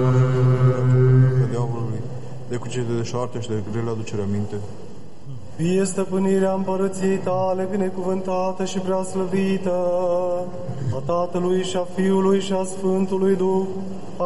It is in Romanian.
diavolului, de cucerire de șoartă și de grele aducere aminte. Fie stăpânirea împărăției tale binecuvântată și prea slăvită, a Tatălui și a Fiului și a Sfântului Duh,